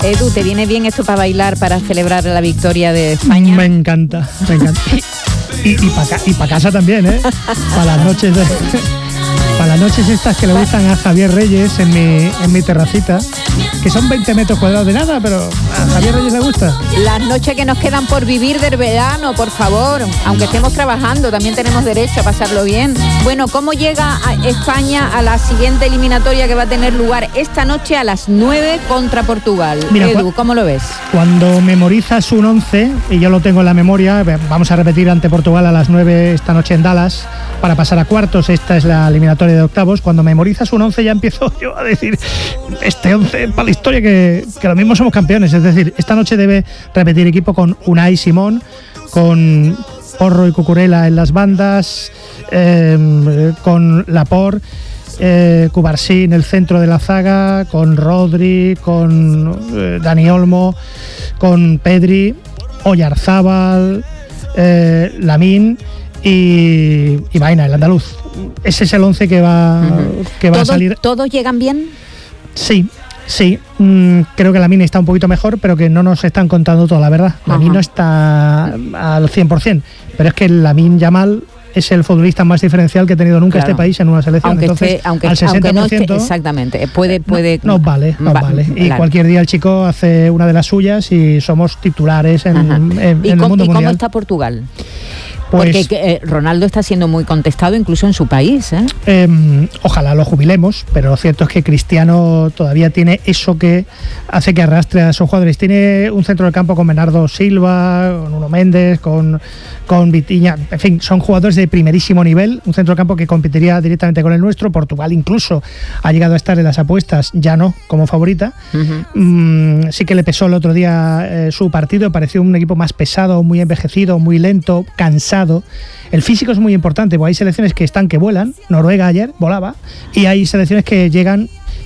Edu, ¿te viene bien esto para bailar, para celebrar la victoria de España? Me encanta. Y para casa también, ¿eh? Para las noches estas que le gustan a Javier Reyes en mi terracita, que son 20 metros cuadrados de nada, pero a Javier Reyes le gusta. Las noches que nos quedan por vivir del verano, por favor, aunque estemos trabajando, también tenemos derecho a pasarlo bien. Bueno, ¿cómo llega a España a la siguiente eliminatoria que va a tener lugar esta noche a las 9 contra Portugal? Mira, Edu, ¿cómo lo ves? Cuando memorizas un 11, y yo lo tengo en la memoria, vamos a repetir ante Portugal a las 9 esta noche en Dallas, para pasar a cuartos. Esta es la eliminatoria de octavos. Cuando memorizas un 11 ya empiezo yo a decir, este 11 para la historia, que lo mismo somos campeones. Es decir, esta noche debe repetir equipo con Unai Simón, con Porro y Cucurella en las bandas, con Laporte, Cubarsí en el centro de la zaga, con Rodri, con Dani Olmo, con Pedri, Oyarzábal, Lamine y Baena, el andaluz. Ese es el 11 que va a salir. ¿Todos llegan bien? Sí. Creo que Lamine está un poquito mejor, pero que no nos están contando toda la verdad. Lamine no está al 100%, pero es que Lamine Yamal es el futbolista más diferencial que ha tenido nunca este país en una selección. Aunque al 60%, no esté, exactamente, puede nos vale. Y claro, cualquier día el chico hace una de las suyas y somos titulares en el mundo mundial. ¿Y cómo está Portugal? Porque Ronaldo está siendo muy contestado incluso en su país, ¿eh? Ojalá lo jubilemos, pero lo cierto es que Cristiano todavía tiene eso que hace que arrastre a sus jugadores. Tiene un centro del campo con Bernardo Silva, con Nuno Méndez, con Vitinha, en fin, son jugadores de primerísimo nivel, un centro del campo que competiría directamente con el nuestro. Portugal incluso ha llegado a estar en las apuestas, ya no como favorita. Sí que le pesó el otro día su partido, pareció un equipo más pesado, muy envejecido, muy lento, cansado. El físico es muy importante, porque hay selecciones que vuelan. Noruega ayer volaba, y hay selecciones que llegan